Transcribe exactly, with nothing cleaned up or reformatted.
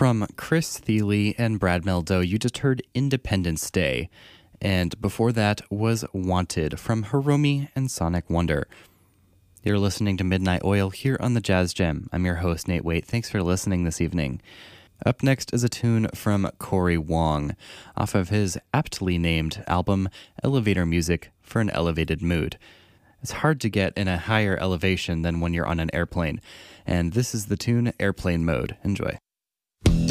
From Chris Thile and Brad Meldo, you just heard Independence Day. And before that was Wanted from Hiromi and Sonic Wonder. You're listening to Midnight Oil here on the Jazz Gem. I'm your host, Nate Waite. Thanks for listening this evening. Up next is a tune from Corey Wong, off of his aptly named album, Elevator Music for an Elevated Mood. It's hard to get in a higher elevation than when you're on an airplane, and this is the tune Airplane Mode. Enjoy.